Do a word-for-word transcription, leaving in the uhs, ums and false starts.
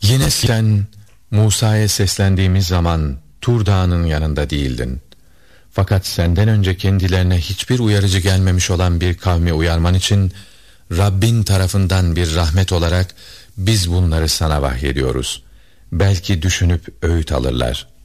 Yine sen Musa'ya seslendiğimiz zaman Tur Dağı'nın yanında değildin. Fakat senden önce kendilerine hiçbir uyarıcı gelmemiş olan bir kavmi uyarman için Rabbin tarafından bir rahmet olarak biz bunları sana vahyediyoruz. Belki düşünüp öğüt alırlar.